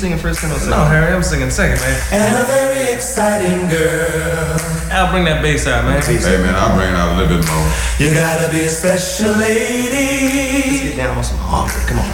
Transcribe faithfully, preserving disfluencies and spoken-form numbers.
singing first, tenor second? No, Harry, I'm singing second, man. And a very exciting girl. Al, bring that bass out, man. Hey man, I'll bring it out a little bit more. You gotta be a special lady. Let's get down on some hunger. Come on.